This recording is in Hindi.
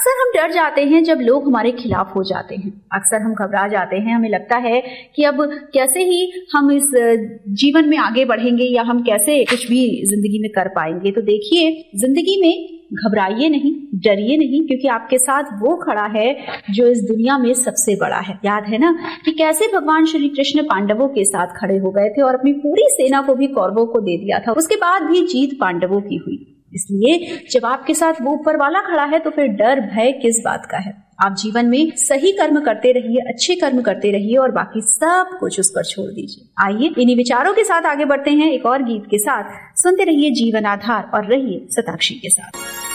अक्सर हम डर जाते हैं जब लोग हमारे खिलाफ हो जाते हैं। अक्सर हम घबरा जाते हैं, हमें लगता है कि अब कैसे ही हम इस जीवन में आगे बढ़ेंगे या हम कैसे कुछ भी जिंदगी में कर पाएंगे। तो देखिए, जिंदगी में घबराइए नहीं, डरिए नहीं, क्योंकि आपके साथ वो खड़ा है जो इस दुनिया में सबसे बड़ा है। याद है ना कि कैसे भगवान श्री कृष्ण पांडवों के साथ खड़े हो गए थे और अपनी पूरी सेना को भी कौरवों को दे दिया था। उसके बाद भी जीत पांडवों की हुई। इसलिए जब आपके साथ वो ऊपर वाला खड़ा है तो फिर डर भय किस बात का है। आप जीवन में सही कर्म करते रहिए, अच्छे कर्म करते रहिए और बाकी सब कुछ उस पर छोड़ दीजिए। आइए इन्हीं विचारों के साथ आगे बढ़ते हैं एक और गीत के साथ। सुनते रहिए जीवन आधार और रहिए शताक्षी के साथ।